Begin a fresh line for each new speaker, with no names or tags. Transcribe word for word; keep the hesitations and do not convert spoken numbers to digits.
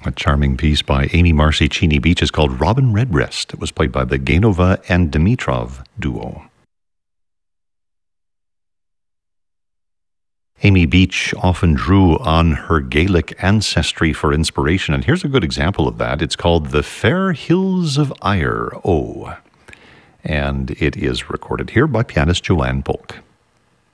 A charming piece by Amy Marcy Cheney Beach is called Robin Redbreast. It was played by the Gaynova and Dimitrov duo. Amy Beach often drew on her Gaelic ancestry for inspiration, and here's a good example of that. It's called The Fair Hills of Ayr, O, and it is recorded here by pianist Joanne Polk.